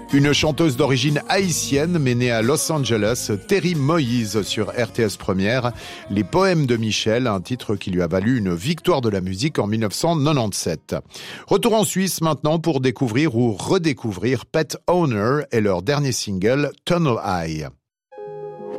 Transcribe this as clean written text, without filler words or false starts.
Une chanteuse d'origine haïtienne mais née à Los Angeles, Terry Moïse sur RTS Première. Les poèmes de Michel, un titre qui lui a valu une victoire de la musique en 1997. Retour en Suisse maintenant pour découvrir ou redécouvrir Pet Owner et leur dernier single Tunnel Eye.